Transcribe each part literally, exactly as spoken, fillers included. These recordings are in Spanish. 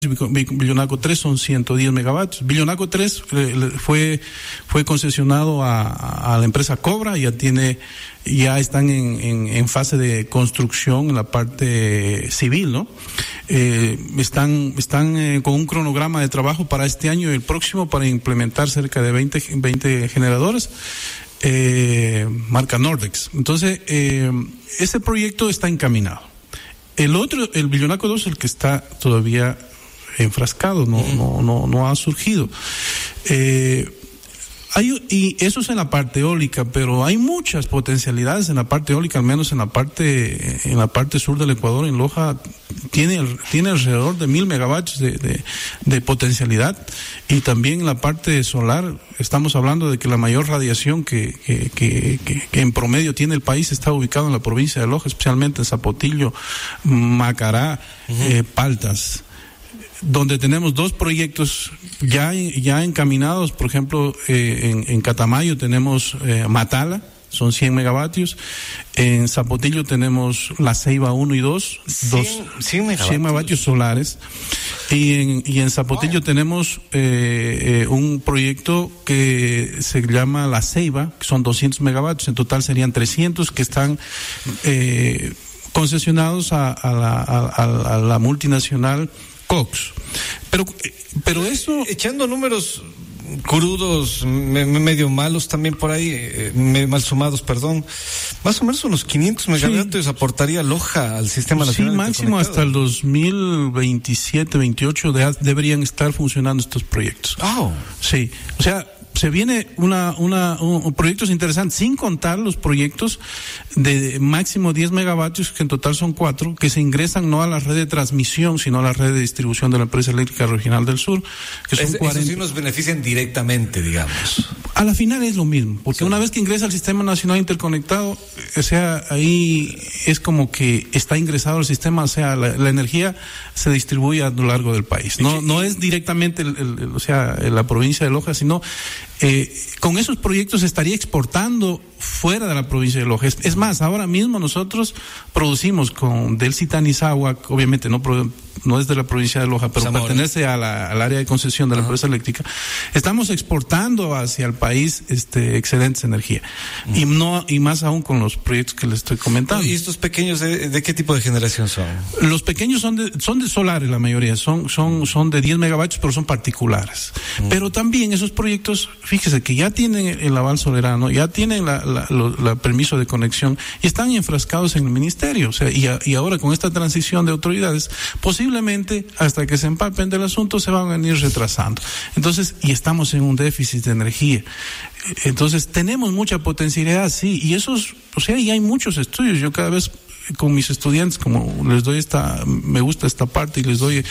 Billonaco tres son ciento diez megavatios. Billonaco tres eh, fue fue concesionado a, a la empresa Cobra, ya tiene ya están en, en, en fase de construcción en la parte civil, ¿no? Eh, están están eh, con un cronograma de trabajo para este año y el próximo para implementar cerca de veinte, veinte generadores, eh, marca Nordex. Entonces, eh, ese proyecto está encaminado. El otro, el Billonaco dos, el que está todavía enfrascado, no, no, no, no ha surgido. Eh, hay, y eso es en la parte eólica, pero hay muchas potencialidades en la parte eólica, al menos en la parte, en la parte sur del Ecuador, en Loja, tiene, tiene alrededor de mil megavatios de, de, de potencialidad, y también en la parte solar, estamos hablando de que la mayor radiación que, que, que, que, que en promedio tiene el país está ubicado en la provincia de Loja, especialmente en Zapotillo, Macará, uh-huh. eh, Paltas, donde tenemos dos proyectos ya ya encaminados. Por ejemplo, eh, en, en Catamayo tenemos eh, Matala, son cien megavatios. En Zapotillo tenemos La Ceiba uno y dos, dos cien megavatios. cien megavatios solares. Y en, y en Zapotillo wow. tenemos eh, eh, un proyecto que se llama La Ceiba, que son doscientos megavatios. En total serían trescientos que están eh, concesionados a, a, la, a, a la multinacional Cox. Pero, pero eso... Echando números crudos, me, medio malos también por ahí, eh, me, mal sumados, perdón, más o menos unos quinientos megavatios sí. aportaría Loja al sistema nacional. Sí, máximo hasta el dos mil veintisiete, veintiocho de, deberían estar funcionando estos proyectos. Oh. Sí, o sea... Se viene una, una, un, proyectos interesantes, sin contar los proyectos de máximo diez megavatios, que en total son cuatro, que se ingresan no a la red de transmisión, sino a la red de distribución de la empresa eléctrica regional del sur, que son es, cuarenta. Eso sí nos benefician directamente, digamos. A la final es lo mismo, porque sí. una vez que ingresa al sistema nacional interconectado, o sea, ahí es como que está ingresado al sistema, o sea, la, la energía se distribuye a lo largo del país. No, no es directamente, el, el, el, o sea, en la provincia de Loja, sino Eh, con esos proyectos se estaría exportando fuera de la provincia de Loja. Es, es más, ahora mismo nosotros producimos con Delcy Tanizahuac, obviamente no, no es de la provincia de Loja, pero Zamora. Pertenece a la, al área de concesión de la uh-huh. empresa eléctrica. Estamos exportando hacia el país este excelentes energía. Uh-huh. Y no y más aún con los proyectos que les estoy comentando. ¿Y estos pequeños de, de qué tipo de generación son? Los pequeños son de, son de solares la mayoría, son, son, son de diez megavatios, pero son particulares. Uh-huh. Pero también esos proyectos, fíjese que ya tienen el aval soberano, ya tienen la, la, lo, la permiso de conexión y están enfrascados en el ministerio, o sea, y, a, y ahora con esta transición de autoridades, posiblemente hasta que se empapen del asunto se van a venir retrasando. Entonces, y estamos en un déficit de energía. Entonces, tenemos mucha potencialidad, sí, y esos, o sea, y hay muchos estudios. Yo cada vez con mis estudiantes, como les doy esta, me gusta esta parte y les doy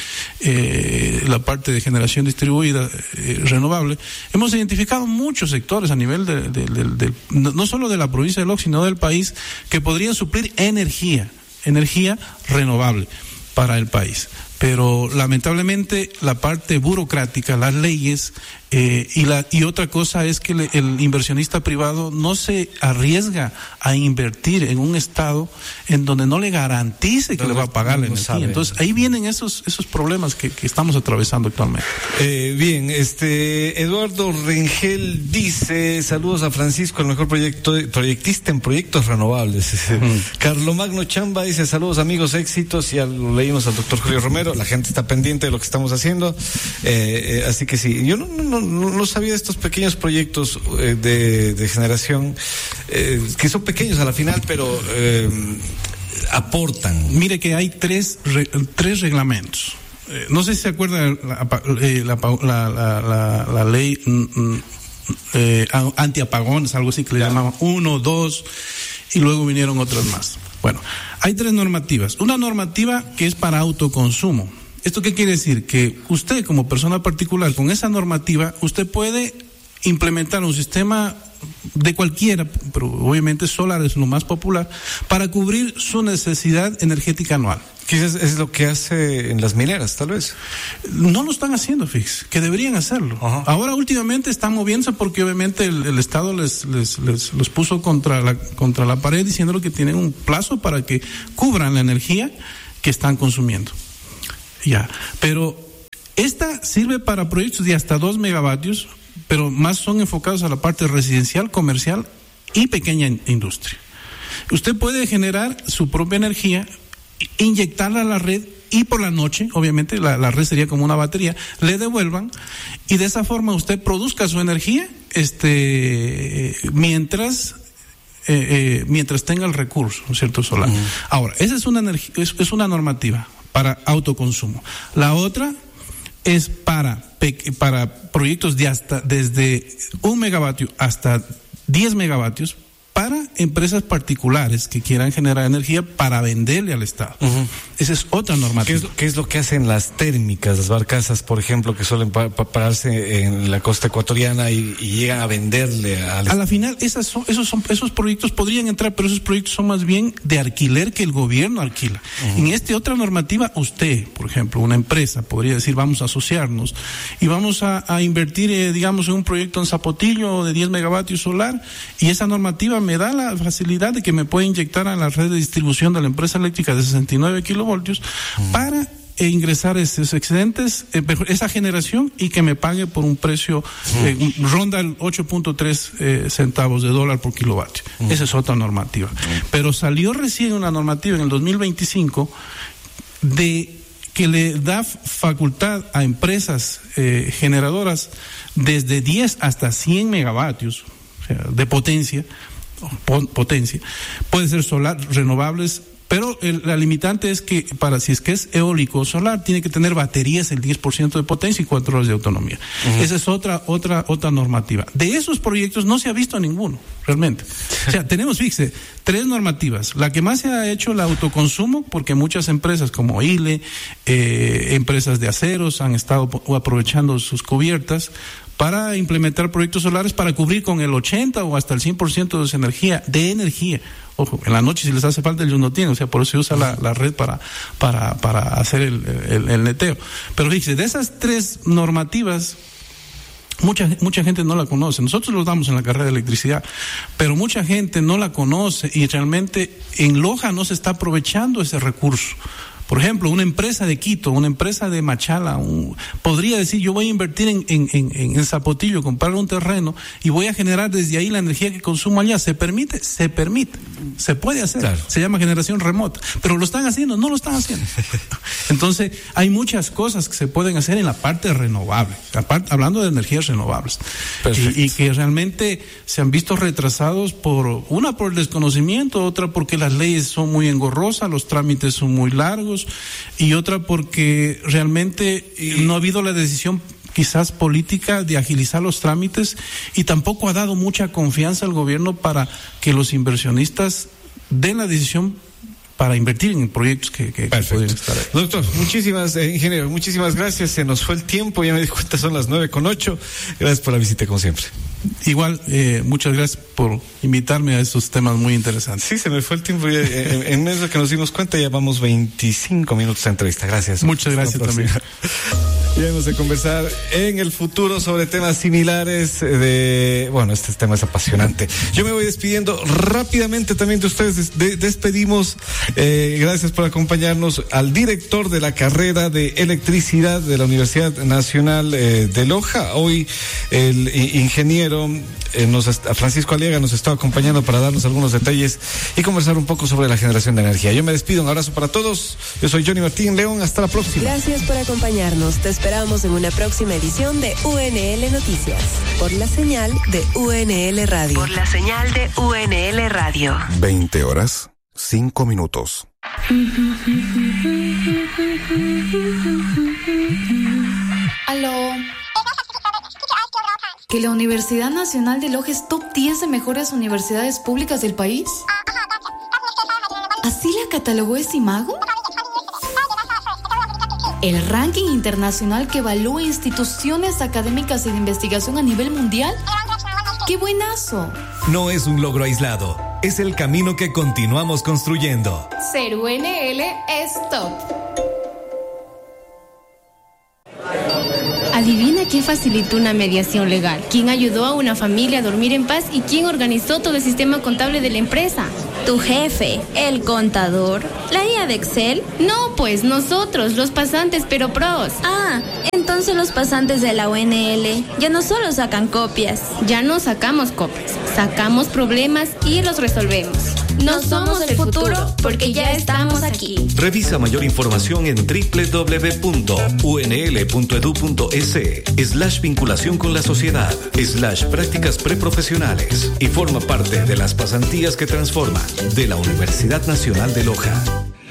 eh, la parte de generación distribuida eh, renovable, hemos identificado muchos sectores a nivel de, de, de, de no, no solo de la provincia de Loja, sino del país, que podrían suplir energía, energía renovable para el país. Pero lamentablemente la parte burocrática, las leyes eh, y la y otra cosa es que le, el inversionista privado no se arriesga a invertir en un estado en donde no le garantice que no, le va a pagar no, la energía. Sabe. Entonces ahí vienen esos esos problemas que, que estamos atravesando actualmente. Eh, bien, este Eduardo Rengel dice saludos a Francisco, el mejor proyecto proyectista en proyectos renovables. Uh-huh. Carlomagno Chamba dice saludos amigos, éxitos. Ya lo leímos al doctor Julio Romero. La gente está pendiente de lo que estamos haciendo, eh, eh, así que sí, yo no, no, no, no sabía de estos pequeños proyectos eh, de, de generación, eh, que son pequeños a la final, pero eh, aportan. Mire que hay tres, re, tres reglamentos. Eh, no sé si se acuerdan la, la, la, la, la, la ley mm, eh, antiapagones, algo así que le llamaban uno, dos, y luego vinieron otras más. Bueno, hay tres normativas. Una normativa que es para autoconsumo. ¿Esto qué quiere decir? Que usted como persona particular, con esa normativa, usted puede implementar un sistema de cualquiera, pero obviamente solar es lo más popular, para cubrir su necesidad energética anual. Quizás es lo que hace en las mineras, tal vez. No lo están haciendo, fix, que deberían hacerlo. Ajá. Ahora últimamente están moviéndose porque obviamente el, el Estado les, les, les, los puso contra la, contra la pared diciendo que tienen un plazo para que cubran la energía que están consumiendo. Ya, pero Esta sirve para proyectos de hasta dos megavatios, pero más son enfocados a la parte residencial, comercial y pequeña industria. Usted puede generar su propia energía, inyectarla a la red y por la noche, obviamente, la, la red sería como una batería, le devuelvan y de esa forma usted produzca su energía este, mientras... Eh, eh, mientras tenga el recurso, ¿no es cierto?, solar. Uh-huh. Ahora, esa es una energía, es, es una normativa para autoconsumo. La otra es para para proyectos de hasta desde un megavatio hasta diez megavatios para empresas particulares que quieran generar energía para venderle al Estado. Uh-huh. Esa es otra normativa. ¿Qué es, lo, ¿Qué es lo que hacen las térmicas, las barcazas, por ejemplo, que suelen pa- pa- pararse en la costa ecuatoriana y, y llegan a venderle al A la final, esas son, esos, son, esos proyectos podrían entrar, pero esos proyectos son más bien de alquiler que el gobierno alquila. Uh-huh. En esta otra normativa, usted, por ejemplo, una empresa, podría decir, vamos a asociarnos y vamos a, a invertir, eh, digamos, en un proyecto en Zapotillo de diez megavatios solar, y esa normativa me da la facilidad de que me pueda inyectar a la red de distribución de la empresa eléctrica de sesenta y nueve kilovoltios mm. para eh, ingresar esos excedentes, eh, esa generación, y que me pague por un precio mm. eh, ronda el ocho punto tres eh, centavos de dólar por kilovatio. Mm. Esa es otra normativa. Mm. Pero salió recién una normativa en el dos mil veinticinco de que le da facultad a empresas eh, generadoras desde diez hasta cien megavatios de potencia, potencia, puede ser solar, renovables, pero el, la limitante es que para si es que es eólico o solar, tiene que tener baterías el diez por ciento de potencia y cuatro horas de autonomía. Uh-huh. Esa es otra, otra, otra normativa. De esos proyectos no se ha visto ninguno, realmente. O sea, tenemos, fíjese, tres normativas. La que más se ha hecho, el autoconsumo, porque muchas empresas como I L E, eh, empresas de aceros han estado aprovechando sus cubiertas para implementar proyectos solares para cubrir con el ochenta o hasta el cien por ciento de su energía, de energía. Ojo, en la noche si les hace falta ellos no tienen, o sea, por eso se usa la, la red para, para, para hacer el, el, el neteo. Pero fíjese, de esas tres normativas, mucha, mucha gente no la conoce. Nosotros lo damos en la carrera de electricidad, pero mucha gente no la conoce y realmente en Loja no se está aprovechando ese recurso. Por ejemplo, una empresa de Quito, una empresa de Machala, un, podría decir, yo voy a invertir en, en, en, en Zapotillo, comprar un terreno y voy a generar desde ahí la energía que consumo allá. ¿Se permite? Se permite. Se puede hacer. Claro. Se llama generación remota. Pero lo están haciendo, no lo están haciendo. Entonces, hay muchas cosas que se pueden hacer en la parte renovable, aparte, hablando de energías renovables. Y, y que realmente se han visto retrasados por, una por el desconocimiento, otra porque las leyes son muy engorrosas, los trámites son muy largos, y otra porque realmente no ha habido la decisión quizás política de agilizar los trámites, y tampoco ha dado mucha confianza al gobierno para que los inversionistas den la decisión para invertir en proyectos que, que, que pueden estar ahí. Doctor, muchísimas, eh, ingeniero, muchísimas gracias. Se nos fue el tiempo, ya me di cuenta, son las nueve con ocho. Gracias por la visita, como siempre. Igual, eh, muchas gracias por invitarme a estos temas muy interesantes. Sí, se me fue el tiempo. Ya, en, en eso que nos dimos cuenta, ya vamos veinticinco minutos de entrevista. Gracias. Muchas gracias también. Ya hemos de conversar en el futuro sobre temas similares de, bueno, este tema es apasionante. Yo me voy despidiendo rápidamente también de ustedes. De, despedimos, eh, gracias por acompañarnos, al director de la carrera de electricidad de la Universidad Nacional eh, de Loja. Hoy el ingeniero eh, nos, Francisco Aliaga nos está acompañando para darnos algunos detalles y conversar un poco sobre la generación de energía. Yo me despido, un abrazo para todos. Yo soy Johnny Martín León, hasta la próxima. Gracias por acompañarnos. Te esperamos en una próxima edición de U N L Noticias, por la señal de U N L Radio. Por la señal de U N L Radio. veinte horas, cinco minutos. Aló. ¿Que la Universidad Nacional de Loja es top diez de mejores universidades públicas del país? ¿Así la catalogó Esimago? ¿El ranking internacional que evalúa instituciones académicas y de investigación a nivel mundial? ¡Qué buenazo! No es un logro aislado, es el camino que continuamos construyendo. Ser U N L es top. Adivina quién facilitó una mediación legal, quién ayudó a una familia a dormir en paz y quién organizó todo el sistema contable de la empresa. Tu jefe, el contador, la I A de Excel. No, pues nosotros, los pasantes, pero pros. Ah, entonces los pasantes de la U N L ya no solo sacan copias. Ya no sacamos copias, sacamos problemas y los resolvemos. No, no somos el futuro porque ya estamos aquí. Revisa mayor información en doble u doble u doble u punto u n l punto e d u punto e s slash vinculación con la sociedad slash prácticas preprofesionales y forma parte de las pasantías que transforman de la Universidad Nacional de Loja.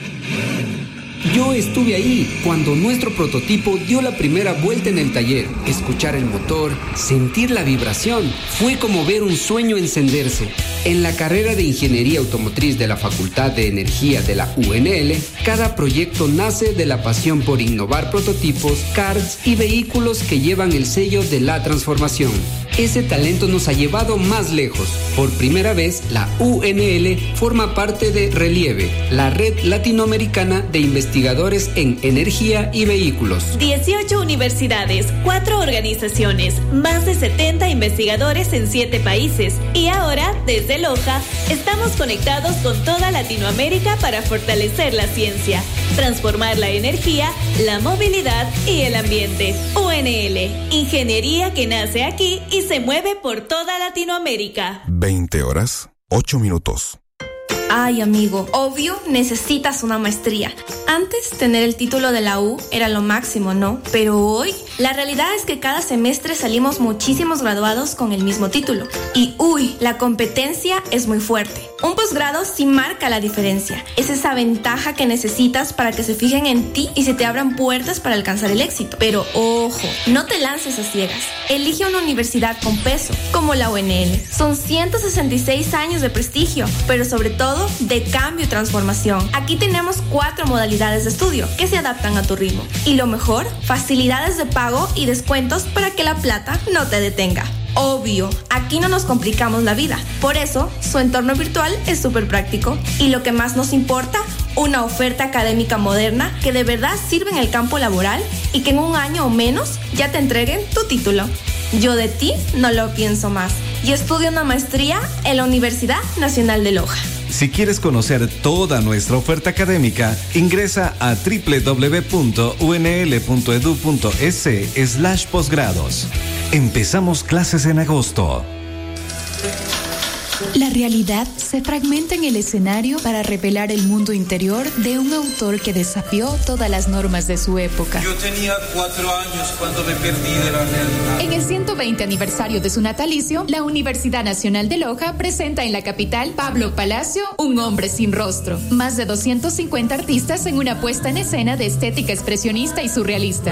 Yo estuve ahí cuando nuestro prototipo dio la primera vuelta en el taller. Escuchar el motor, sentir la vibración, fue como ver un sueño encenderse. En la carrera de Ingeniería Automotriz de la Facultad de Energía de la U N L, cada proyecto nace de la pasión por innovar prototipos, cards y vehículos que llevan el sello de la transformación. Ese talento nos ha llevado más lejos. Por primera vez, la U N L forma parte de Relieve, la red latinoamericana de investigadores en energía y vehículos. dieciocho universidades, cuatro organizaciones, más de setenta investigadores en siete países. Y ahora, desde Loja, estamos conectados con toda Latinoamérica para fortalecer la ciencia, transformar la energía, la movilidad y el ambiente. U N L, ingeniería que nace aquí y se mueve por toda Latinoamérica. veinte horas, ocho minutos. Ay, amigo, obvio necesitas una maestría. Antes, tener el título de la U era lo máximo, ¿no? Pero hoy, la realidad es que cada semestre salimos muchísimos graduados con el mismo título. Y uy, la competencia es muy fuerte. Un posgrado sí marca la diferencia. Es esa ventaja que necesitas para que se fijen en ti y se te abran puertas para alcanzar el éxito. Pero ojo, no te lances a ciegas. Elige una universidad con peso, como la U N L. Son ciento sesenta y seis años de prestigio, pero sobre todo de cambio y transformación. Aquí tenemos cuatro modalidades de estudio que se adaptan a tu ritmo. Y lo mejor, facilidades de pago y descuentos para que la plata no te detenga. Obvio, aquí no nos complicamos la vida. Por eso, su entorno virtual es súper práctico. Y lo que más nos importa, una oferta académica moderna que de verdad sirve en el campo laboral y que en un año o menos ya te entreguen tu título. Yo de ti no lo pienso más. Y estudio una maestría en la Universidad Nacional de Loja. Si quieres conocer toda nuestra oferta académica, ingresa a doble u doble u doble u punto u n l punto e d u punto e s slash posgrados. Empezamos clases en agosto. La realidad se fragmenta en el escenario para revelar el mundo interior de un autor que desafió todas las normas de su época. Yo tenía cuatro años cuando me perdí de la realidad. En el ciento veinte aniversario de su natalicio, la Universidad Nacional de Loja presenta en la capital Pablo Palacio, Un hombre sin rostro. Más de doscientos cincuenta artistas en una puesta en escena de estética expresionista y surrealista.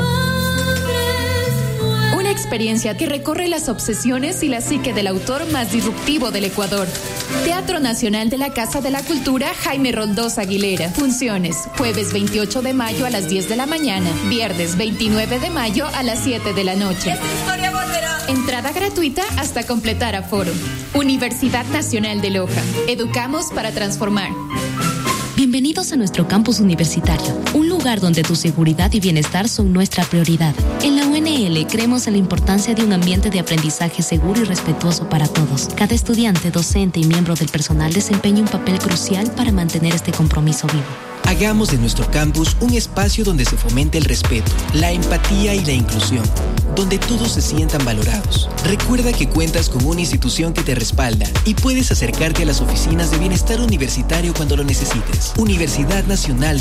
Una experiencia que recorre las obsesiones y la psique del autor más disruptivo del Ecuador. Teatro Nacional de la Casa de la Cultura Jaime Roldós Aguilera. Funciones, jueves veintiocho de mayo a las diez de la mañana, viernes veintinueve de mayo a las siete de la noche. Esta historia volverá. Entrada gratuita hasta completar aforo. Universidad Nacional de Loja. Educamos para transformar. Bienvenidos a nuestro campus universitario, un lugar donde tu seguridad y bienestar son nuestra prioridad. En la U N L creemos en la importancia de un ambiente de aprendizaje seguro y respetuoso para todos. Cada estudiante, docente y miembro del personal desempeña un papel crucial para mantener este compromiso vivo. Hagamos de nuestro campus un espacio donde se fomente el respeto, la empatía y la inclusión, donde todos se sientan valorados. Recuerda que cuentas con una institución que te respalda y puedes acercarte a las oficinas de bienestar universitario cuando lo necesites. Universidad Nacional